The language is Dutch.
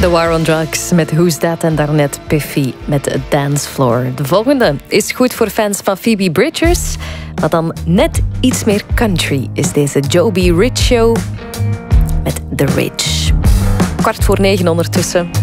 The War on Drugs met Who's That en daarnet Piffy met The Dance Floor. De volgende is goed voor fans van Phoebe Bridgers, maar dan net iets meer country is deze Joby Rich Show met The Rich. 8:45 ondertussen.